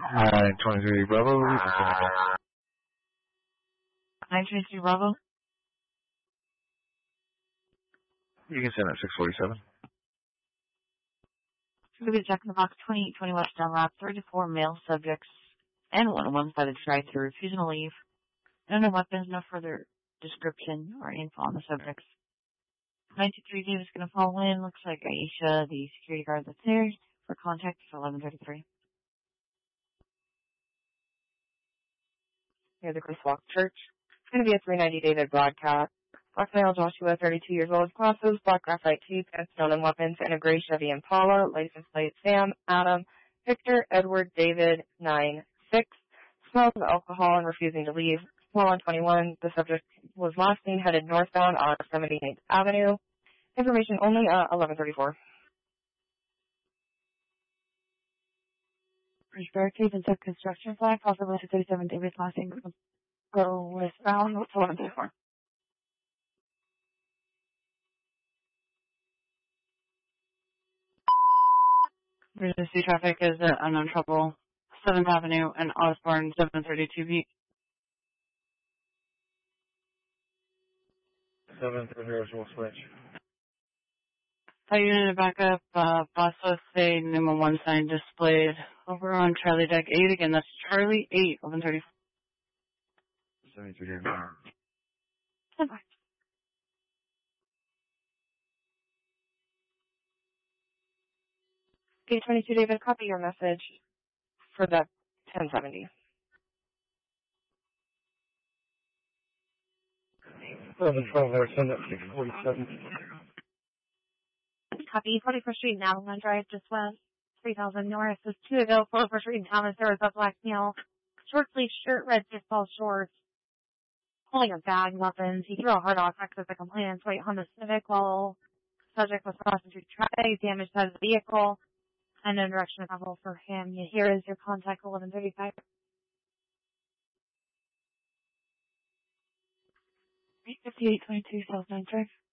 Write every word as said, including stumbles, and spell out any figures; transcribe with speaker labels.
Speaker 1: nine twenty-three Bravo.
Speaker 2: nine twenty-three Bravo.
Speaker 1: You can send at six forty-seven.
Speaker 2: So we'll be checking the box twenty-eight twenty West Dunlap, thirty-four male subjects and one one by the drive-thru, refusing to leave. And no weapons, no further description or info on the subjects. nine two three Dave is going to fall in. Looks like Aisha, the security guard that's there, for contact is eleven thirty-three.
Speaker 3: Near the Crosswalk Church. It's going to be a three ninety David broadcast. Black male Joshua, thirty-two years old, glasses, black graphite teeth, and stolen weapons, in a gray Chevy Impala, license plate Sam, Adam, Victor, Edward, David, nine six. Smells of alcohol and refusing to leave. Small on twenty-one. The subject was last seen headed northbound on seventy-eighth Avenue. Information only uh, eleven thirty-four.
Speaker 2: Bridge barricades and took construction flag. Also listed thirty-seven David last name. Go westbound. What's eleven thirty-four? Emergency traffic is uh, unknown trouble. seventh Avenue and Osborne, seven thirty-two B.
Speaker 1: seven thirty will switch.
Speaker 2: Fire unit backup, uh, boss list say Numa one sign displayed over on Charlie Deck eight. Again, that's Charlie eight, eleven thirty-four.
Speaker 1: seventy-three David.
Speaker 3: eight twenty-two David, copy your message for the ten seventy.
Speaker 1: eleven twelve, I send at six forty-seven.
Speaker 4: Copy, forty-first Street and Avalon Drive, just west, three thousand north. There's two ago, forty-first Street and Thomas. There was a black male, short sleeve shirt, red baseball shorts, holding a bag, weapons. He threw a hard off exit the complainant's white Honda Civic while subject was crossing through traffic, damaged side of the vehicle, and no direction of travel for him. Here is your contact, eleven thirty-five.
Speaker 2: eight fifty-eight twenty-two South ninth Drive.